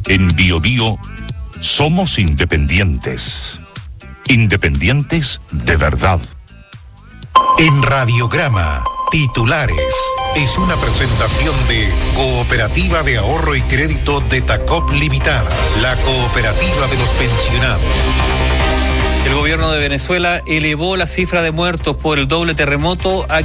En BioBio somos independientes. Independientes de verdad. En Radiograma, titulares. Es una presentación de Cooperativa de Ahorro y Crédito de Tacop Limitada, la cooperativa de los pensionados. El gobierno de Venezuela elevó la cifra de muertos por el doble terremoto a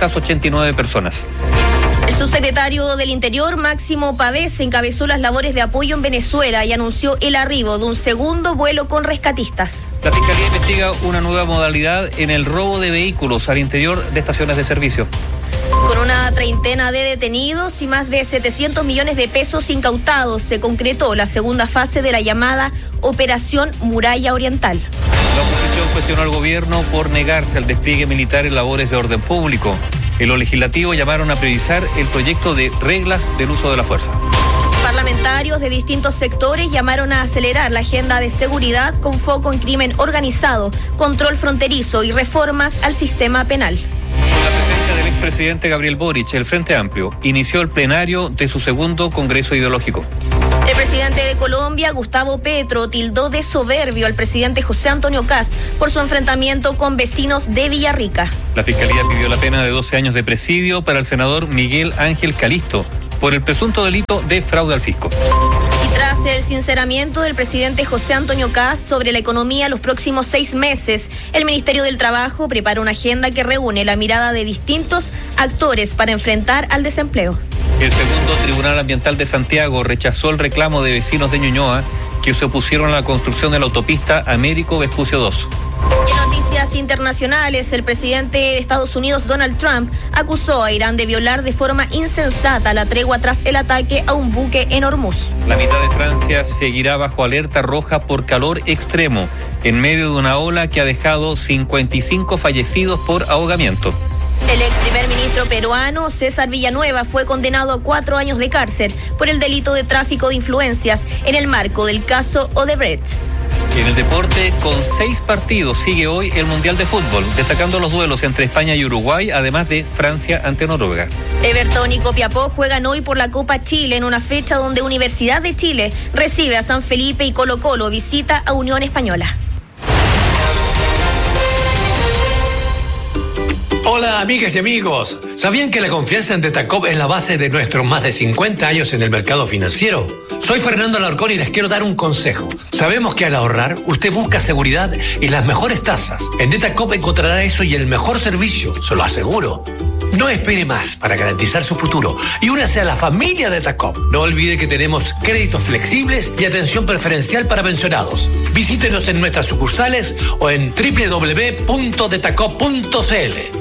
589 personas. El subsecretario del Interior, Máximo Pavés, encabezó las labores de apoyo en Venezuela y anunció el arribo de un segundo vuelo con rescatistas. La Fiscalía investiga una nueva modalidad en el robo de vehículos al interior de estaciones de servicio. Con una treintena de detenidos y más de 700 millones de pesos incautados, se concretó la segunda fase de la llamada Operación Muralla Oriental. La oposición cuestionó al gobierno por negarse al despliegue militar en labores de orden público. En lo legislativo llamaron a priorizar el proyecto de reglas del uso de la fuerza. Parlamentarios de distintos sectores llamaron a acelerar la agenda de seguridad con foco en crimen organizado, control fronterizo y reformas al sistema penal. En la presencia del expresidente Gabriel Boric, el Frente Amplio inició el plenario de su segundo Congreso Ideológico. El presidente de Colombia, Gustavo Petro, tildó de soberbio al presidente José Antonio Kast por su enfrentamiento con vecinos de Villarrica. La Fiscalía pidió la pena de 12 años de presidio para el senador Miguel Ángel Calisto por el presunto delito de fraude al fisco. Y tras el sinceramiento del presidente José Antonio Kast sobre la economía los próximos 6 meses, el Ministerio del Trabajo prepara una agenda que reúne la mirada de distintos actores para enfrentar al desempleo. El segundo Tribunal Ambiental de Santiago rechazó el reclamo de vecinos de Ñuñoa que se opusieron a la construcción de la autopista Américo Vespucio 2. Y en noticias internacionales, el presidente de Estados Unidos, Donald Trump, acusó a Irán de violar de forma insensata la tregua tras el ataque a un buque en Hormuz. La mitad de Francia seguirá bajo alerta roja por calor extremo, en medio de una ola que ha dejado 55 fallecidos por ahogamiento. El ex primer ministro peruano, César Villanueva, fue condenado a 4 años de cárcel por el delito de tráfico de influencias en el marco del caso Odebrecht. En el deporte, con 6 partidos, sigue hoy el Mundial de Fútbol, destacando los duelos entre España y Uruguay, además de Francia ante Noruega. Everton y Copiapó juegan hoy por la Copa Chile en una fecha donde Universidad de Chile recibe a San Felipe y Colo-Colo visita a Unión Española. Hola amigas y amigos, ¿sabían que la confianza en Detacop es la base de nuestros más de 50 años en el mercado financiero? Soy Fernando Alarcón y les quiero dar un consejo. Sabemos que al ahorrar, usted busca seguridad y las mejores tasas. En Detacop encontrará eso y el mejor servicio, se lo aseguro. No espere más para garantizar su futuro y únase a la familia Detacop. No olvide que tenemos créditos flexibles y atención preferencial para pensionados. Visítenos en nuestras sucursales o en www.detacop.cl.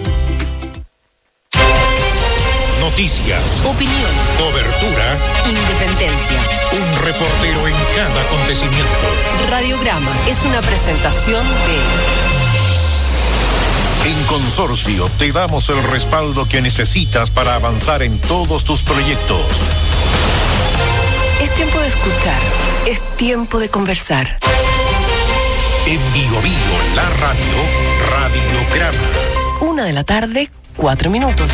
Noticias, opinión, cobertura, independencia. un reportero en cada acontecimiento. Radiograma es una presentación de... En Consorcio te damos el respaldo que necesitas para avanzar en todos tus proyectos. Es tiempo de escuchar, es tiempo de conversar. En BioBio, la radio, Radiograma. 1:00 p.m, 4 minutos.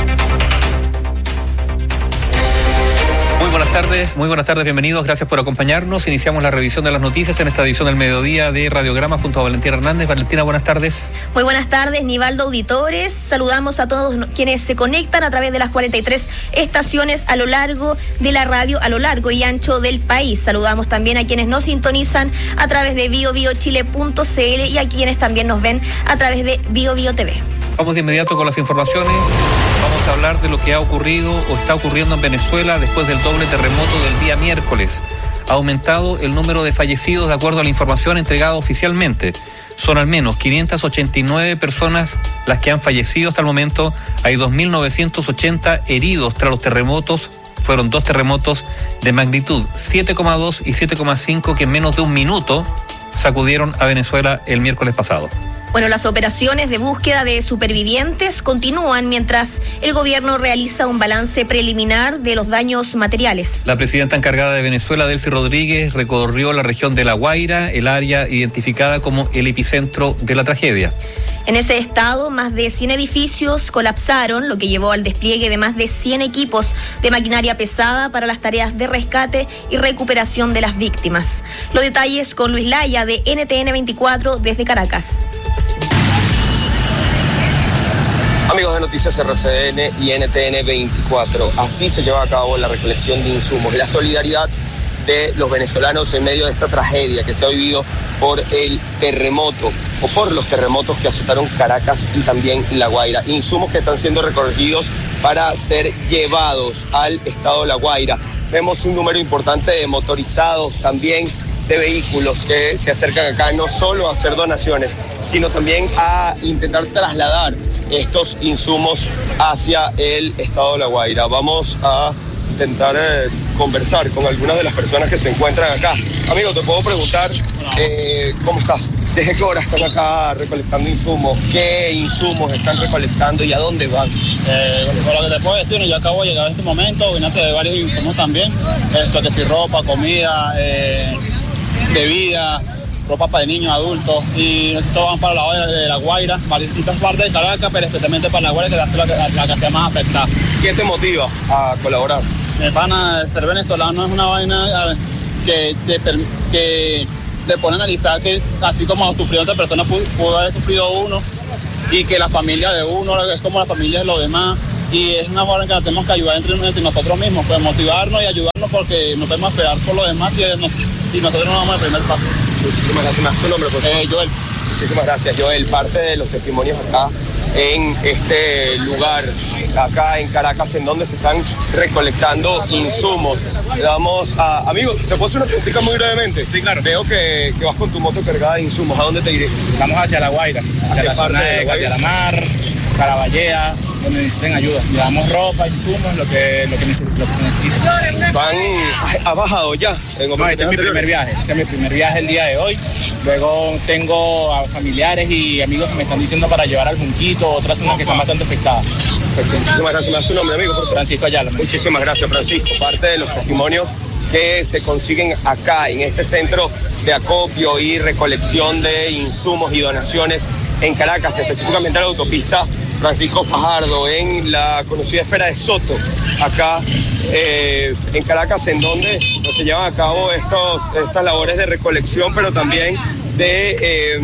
Muy buenas tardes, bienvenidos, gracias por acompañarnos. Iniciamos la revisión de las noticias en esta edición del mediodía de Radiograma junto a Valentina Hernández. Valentina, buenas tardes. Muy buenas tardes, Nivaldo, auditores. Saludamos a todos quienes se conectan a través de las 43 estaciones a lo largo de la radio, a lo largo y ancho del país. Saludamos también a quienes nos sintonizan a través de biobiochile.cl y a quienes también nos ven a través de BioBio TV. Vamos de inmediato con las informaciones. Vamos a hablar de lo que ha ocurrido o está ocurriendo en Venezuela después del doble terremoto del día miércoles. Ha aumentado el número de fallecidos de acuerdo a la información entregada oficialmente. Son al menos 589 personas las que han fallecido hasta el momento. Hay 2.980 heridos tras los terremotos. Fueron 2 terremotos de magnitud 7,2 y 7,5 que en menos de un minuto sacudieron a Venezuela el miércoles pasado. Bueno, las operaciones de búsqueda de supervivientes continúan mientras el gobierno realiza un balance preliminar de los daños materiales. La presidenta encargada de Venezuela, Delcy Rodríguez, recorrió la región de La Guaira, el área identificada como el epicentro de la tragedia. En ese estado, más de 100 edificios colapsaron, lo que llevó al despliegue de más de 100 equipos de maquinaria pesada para las tareas de rescate y recuperación de las víctimas. Los detalles con Luis Laya de NTN 24 desde Caracas. Amigos de Noticias RCN y NTN 24, así se lleva a cabo la recolección de insumos, la solidaridad de los venezolanos en medio de esta tragedia que se ha vivido por el terremoto o por los terremotos que azotaron Caracas y también La Guaira. Insumos que están siendo recogidos para ser llevados al estado de La Guaira. Vemos un número importante de motorizados, también de vehículos que se acercan acá no solo a hacer donaciones, sino también a intentar trasladar estos insumos hacia el estado de La Guaira. Vamos a intentar conversar con algunas de las personas que se encuentran acá. Amigo, te puedo preguntar, ¿cómo estás? ¿Desde qué hora están acá recolectando insumos? ¿Qué insumos están recolectando y a dónde van? Por lo que te puedo decir, yo acabo de llegar en este momento, vine de varios insumos también, que si ropa, comida, bebida, ropa para niños, adultos, y todos van para la hora de La Guaira, para distintas partes de Caracas, pero especialmente para La Guaira, que es la que está más afectada. ¿Qué te motiva a colaborar? Mi pana, ser venezolano es una vaina que te pone a analizar que así como ha sufrido otra persona, pudo haber sufrido uno, y que la familia de uno es como la familia de los demás, y es una forma que nos tenemos que ayudar entre nosotros mismos, pues motivarnos y ayudarnos, porque no podemos esperar por los demás y nosotros no vamos al primer paso. Muchísimas gracias. ¿Tu nombre, por favor? Joel. Muchísimas gracias, Joel. Parte de los testimonios acá en este lugar, acá en Caracas, en donde se están recolectando insumos. Le damos a... Amigo, ¿te puedo hacer una preguntita muy brevemente? Sí, claro. Veo que vas con tu moto cargada de insumos. ¿A dónde te iré? Vamos hacia La Guaira, hacia la zona de Catialamar, Caraballea, donde necesiten ayuda. Llevamos ropa, insumos, lo que se necesita. ¿Ha bajado ya? No, este es mi primer viaje. Este es mi primer viaje el día de hoy. Luego tengo a familiares y amigos que me están diciendo para llevar al Junquito, otras zonas que están bastante afectadas. Muchísimas gracias. ¿Me das tu nombre, amigo? Por favor. Francisco Ayala. Muchísimas gracias, Francisco. Parte de los testimonios que se consiguen acá, en este centro de acopio y recolección de insumos y donaciones en Caracas, específicamente en la autopista Francisco Fajardo, en la conocida esfera de Soto, acá en Caracas, en donde se llevan a cabo estas labores de recolección, pero también de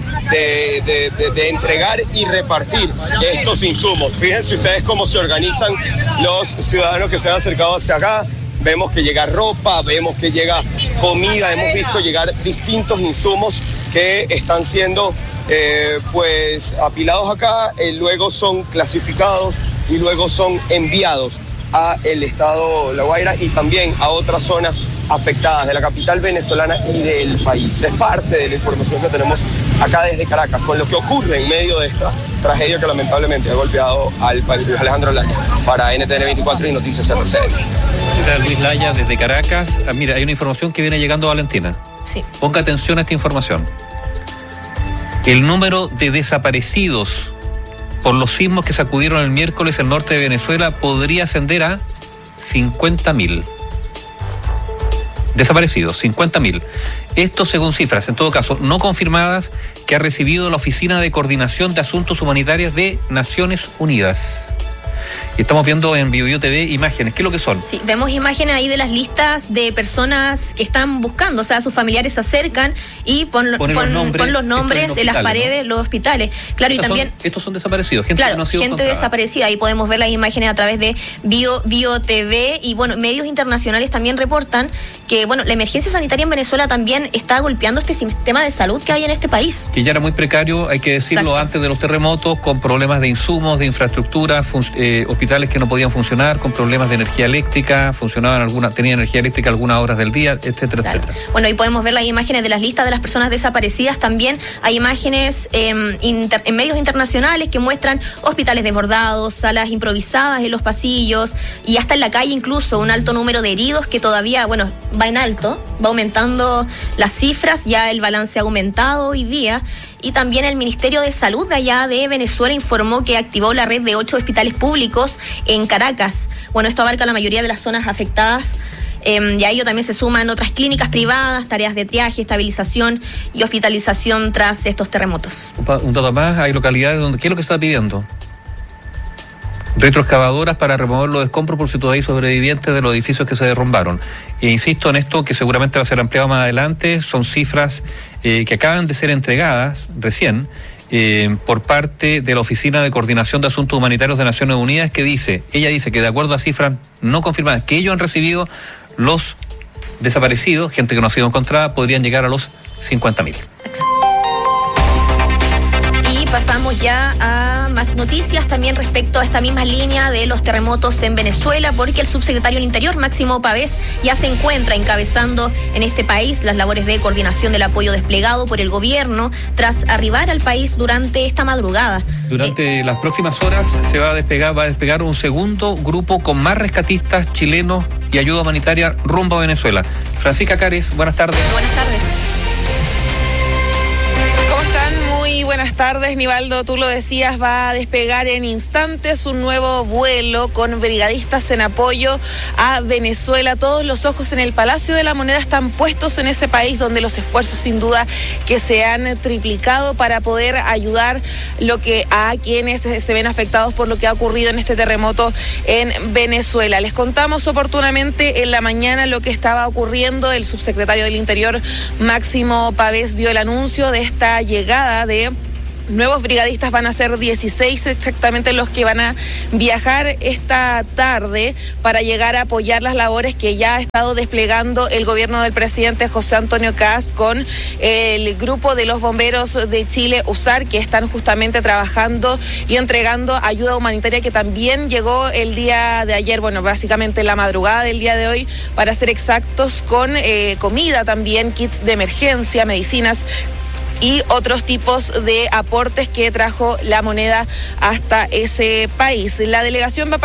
entregar y repartir estos insumos. Fíjense ustedes cómo se organizan los ciudadanos que se han acercado hacia acá. Vemos que llega ropa, vemos que llega comida, hemos visto llegar distintos insumos que están siendo pues apilados acá, luego son clasificados y luego son enviados a el estado La Guaira y también a otras zonas afectadas de la capital venezolana y del país. Es parte de la información que tenemos acá desde Caracas, con lo que ocurre en medio de esta tragedia que lamentablemente ha golpeado al país. Alejandro Laya, para NTN 24 y Noticias RCN. Luis Laya desde Caracas. Mira, hay una información que viene llegando a Valentina. Sí. Ponga atención a esta información. El número de desaparecidos por los sismos que sacudieron el miércoles el norte de Venezuela podría ascender a 50.000. Desaparecidos, 50.000. Esto según cifras, en todo caso, no confirmadas, que ha recibido la Oficina de Coordinación de Asuntos Humanitarios de Naciones Unidas. Y estamos viendo en BioBio TV imágenes. ¿Qué es lo que son? Sí, vemos imágenes ahí de las listas de personas que están buscando. O sea, sus familiares se acercan y pon los nombres en las paredes, ¿no? Los hospitales. Claro, y también... Estos son desaparecidos, gente claro, que no ha sido gente encontrada. Desaparecida. Ahí podemos ver las imágenes a través de BioBio TV. Y bueno, medios internacionales también reportan que, bueno, la emergencia sanitaria en Venezuela también está golpeando este sistema de salud que hay en este país. Que ya era muy precario, hay que decirlo. Exacto. Antes de los terremotos, con problemas de insumos, de infraestructura, hospitales que no podían funcionar, con problemas de energía eléctrica, tenían energía eléctrica algunas horas del día, etcétera, claro, etcétera. Bueno, ahí podemos ver las imágenes de las listas de las personas desaparecidas. También hay imágenes en medios internacionales que muestran hospitales desbordados, salas improvisadas en los pasillos y hasta en la calle incluso un alto número de heridos que todavía, bueno, va en alto. va aumentando las cifras, ya el balance ha aumentado hoy día. Y también el Ministerio de Salud de allá de Venezuela informó que activó la red de 8 hospitales públicos en Caracas. Bueno, esto abarca la mayoría de las zonas afectadas. Y a ello también se suman otras clínicas privadas, tareas de triaje, estabilización y hospitalización tras estos terremotos. Un dato más, hay localidades donde, ¿qué es lo que está pidiendo? Retroexcavadoras para remover los escombros por si todavía hay sobrevivientes de los edificios que se derrumbaron. E insisto en esto, que seguramente va a ser ampliado más adelante, son cifras que acaban de ser entregadas recién por parte de la Oficina de Coordinación de Asuntos Humanitarios de Naciones Unidas, que ella dice que de acuerdo a cifras no confirmadas que ellos han recibido, los desaparecidos, gente que no ha sido encontrada, podrían llegar a los 50.000. Pasamos ya a más noticias también respecto a esta misma línea de los terremotos en Venezuela, porque el subsecretario del Interior, Máximo Pavés, ya se encuentra encabezando en este país las labores de coordinación del apoyo desplegado por el gobierno tras arribar al país durante esta madrugada. Durante las próximas horas se va a despegar un segundo grupo con más rescatistas chilenos y ayuda humanitaria rumbo a Venezuela. Francisca Cares, buenas tardes. Buenas tardes. Muy buenas tardes, Nivaldo, tú lo decías, va a despegar en instantes un nuevo vuelo con brigadistas en apoyo a Venezuela. Todos los ojos en el Palacio de la Moneda están puestos en ese país, donde los esfuerzos sin duda que se han triplicado para poder ayudar a quienes se ven afectados por lo que ha ocurrido en este terremoto en Venezuela. Les contamos oportunamente en la mañana lo que estaba ocurriendo. El subsecretario del Interior, Máximo Pavés, dio el anuncio de esta llegada de nuevos brigadistas. Van a ser 16 exactamente los que van a viajar esta tarde para llegar a apoyar las labores que ya ha estado desplegando el gobierno del presidente José Antonio Kast con el grupo de los bomberos de Chile, USAR, que están justamente trabajando y entregando ayuda humanitaria, que también llegó el día de ayer, bueno, básicamente la madrugada del día de hoy, para ser exactos, con comida también, kits de emergencia, medicinas y otros tipos de aportes que trajo la Moneda hasta ese país. La delegación va